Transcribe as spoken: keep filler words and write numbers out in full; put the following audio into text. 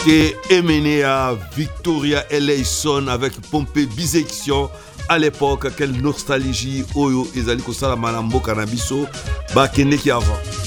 qui est mené à Victoria Eleison avec Pompée Bisection à l'époque. Quelle nostalgie, Oyo, Ezali Kosala Malambo Canabiso, Bakene qui avant.